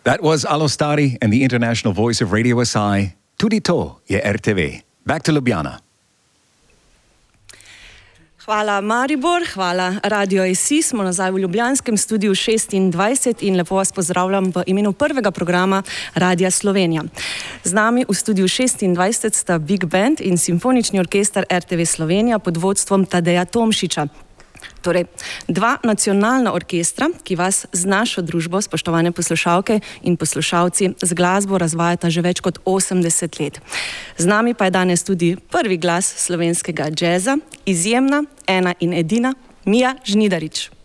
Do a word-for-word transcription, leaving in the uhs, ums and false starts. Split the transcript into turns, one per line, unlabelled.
That was Alostari and the international voice of Radio S I. Tudi to je R T V. Back to Ljubljana.
Hvala Maribor, hvala Radio S I. Smo nazaj v ljubljanskem studiu šestindvajset in lepo vas pozdravljam v imenu prvega programa Radia Slovenija. Z nami v studiu šestindvajset sta Big Band in simfonični orkester R T V Slovenija pod vodstvom Tadeja Tomšiča. Torej, dva nacionalna orkestra, ki vas z našo družbo, spoštovane poslušalke in poslušalci, z glasbo razvajata že več kot osemdeset let. Z nami pa je danes tudi prvi glas slovenskega džeza, izjemna, ena in edina, Mija Žnidarič.